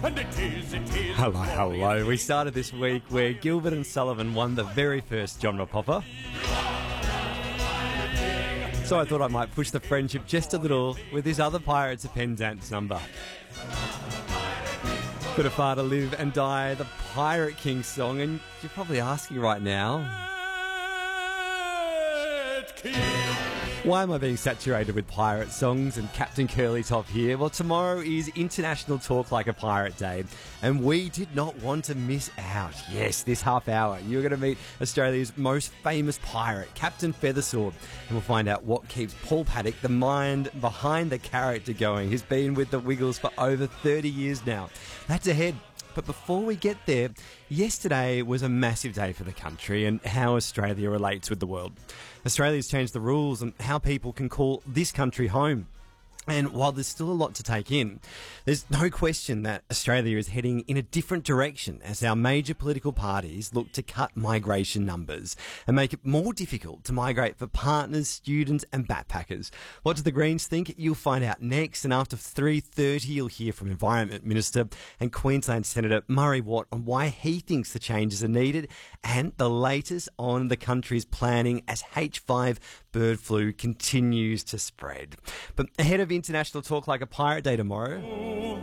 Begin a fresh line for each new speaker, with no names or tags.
and it is.
Hello. We started this week where Gilbert and Sullivan won the very first genre popper. So I thought I might push the friendship just a little with this other Pirates of Penzance number. Bit of Far to Live and Die, the Pirate King song, and you're probably asking right now, why am I being saturated with pirate songs and Captain Curly Top here? Well, tomorrow is International Talk Like a Pirate Day, and we did not want to miss out. Yes, this half hour, you're going to meet Australia's most famous pirate, Captain Feathersword, and we'll find out what keeps Paul Paddock, the mind behind the character, going. He's been with the Wiggles for over 30 years now. That's ahead. But before we get there, yesterday was a massive day for the country and how Australia relates with the world. Australia's changed the rules on how people can call this country home. And while there's still a lot to take in, there's no question that Australia is heading in a different direction as our major political parties look to cut migration numbers and make it more difficult to migrate for partners, students and backpackers. What do the Greens think? You'll find out next. And after 3:30, you'll hear from Environment Minister and Queensland Senator Murray Watt on why he thinks the changes are needed and the latest on the country's planning as H5 bird flu continues to spread. But ahead of International Talk Like a Pirate Day tomorrow,